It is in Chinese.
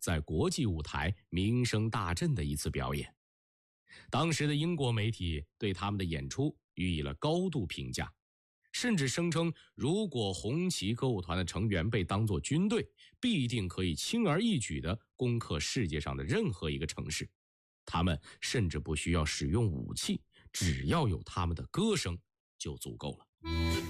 在国际舞台名声大振的一次表演。当时的英国媒体对他们的演出予以了高度评价，甚至声称如果红旗歌舞团的成员被当作军队，必定可以轻而易举地攻克世界上的任何一个城市。他们甚至不需要使用武器，只要有他们的歌声就足够了。